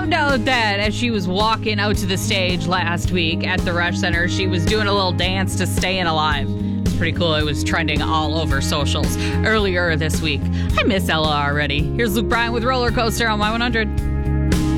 found out that as she was walking out to the stage last week at the Rush Center, she was doing a little dance to Staying Alive. It's pretty cool. It was trending all over socials earlier this week. I miss Ella already. Here's Luke Bryan with Roller Coaster on Y100.